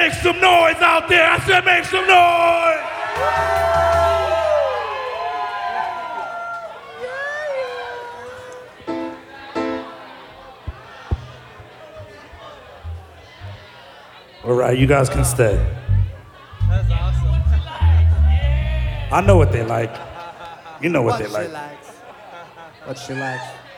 make some noise out there. I said make some noise. All right, you guys can stay. That's awesome. I know what they like. You know what they like. What she likes.